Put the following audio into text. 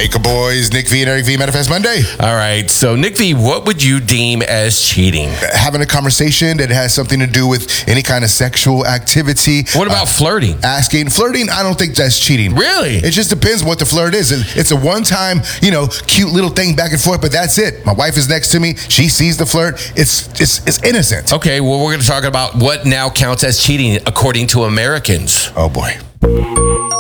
Baker Boys, Nick V and Eric V, Manifest Monday. All right. So, Nick V, what would you deem as cheating? Having a conversation that has something to do with any kind of sexual activity. What about flirting? Flirting, I don't think that's cheating. Really? It just depends what the flirt is. It's a one-time, cute little thing back and forth, but that's it. My wife is next to me. She sees the flirt. It's innocent. Okay, well, we're going to talk about what now counts as cheating according to Americans. Oh, boy.